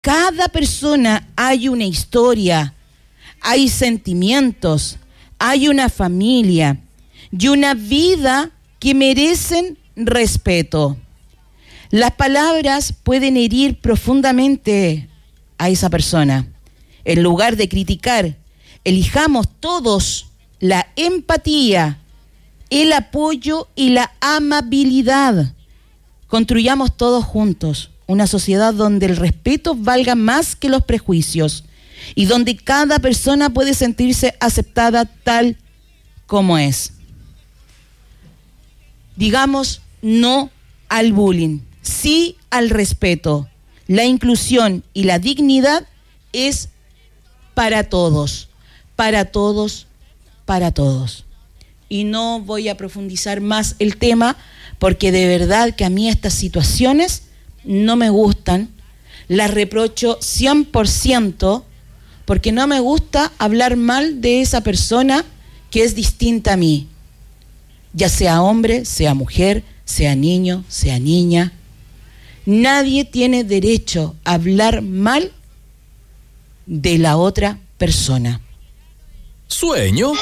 cada persona hay una historia, hay sentimientos, hay una familia y una vida que merecen respeto. Las palabras pueden herir profundamente a esa persona. En lugar de criticar, elijamos todos la empatía, el apoyo y la amabilidad. Construyamos todos juntos una sociedad donde el respeto valga más que los prejuicios y donde cada persona puede sentirse aceptada tal como es. Digamos no al bullying, sí al respeto. La inclusión y la dignidad es para todos, para todos, para todos. Y no voy a profundizar más el tema porque de verdad que a mí estas situaciones no me gustan, las reprocho 100% porque no me gusta hablar mal de esa persona que es distinta a mí, ya sea hombre, sea mujer, sea niño, sea niña. Nadie tiene derecho a hablar mal de la otra persona. ¿Sueño?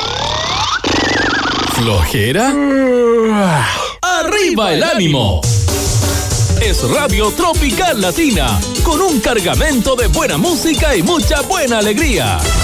¿Flojera? ¡Arriba el ánimo! Es Radio Tropical Latina, con un cargamento de buena música y mucha buena alegría.